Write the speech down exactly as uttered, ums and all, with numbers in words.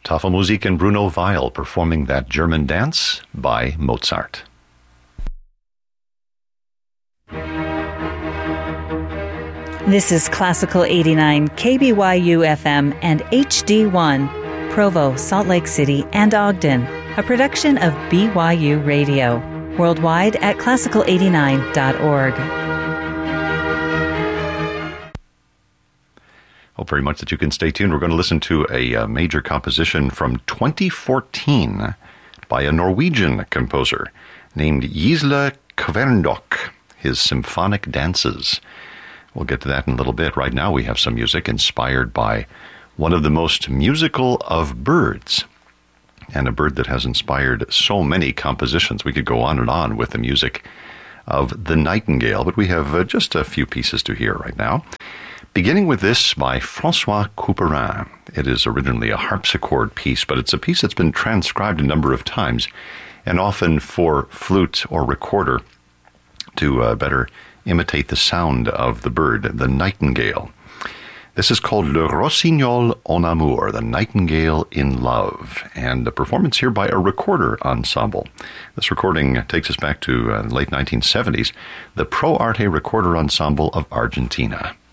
Tafelmusik and Bruno Weil performing that German dance by Mozart. This is Classical eighty-nine, K B Y U F M and H D one, Provo, Salt Lake City, and Ogden, a production of B Y U Radio, worldwide at classical eighty-nine dot org. Hope very much that you can stay tuned. We're going to listen to a, a major composition from twenty fourteen by a Norwegian composer named Gisle Kverndok, his Symphonic Dances. We'll get to that in a little bit. Right now we have some music inspired by one of the most musical of birds, and a bird that has inspired so many compositions. We could go on and on with the music of the nightingale, but we have uh, just a few pieces to hear right now. Beginning with this by François Couperin. It is originally a harpsichord piece, but it's a piece that's been transcribed a number of times, and often for flute or recorder to uh, better imitate the sound of the bird, the nightingale. This is called Le Rossignol en Amour, the Nightingale in Love, and a performance here by a recorder ensemble. This recording takes us back to uh, the late nineteen seventies, the Pro Arte Recorder Ensemble of Argentina.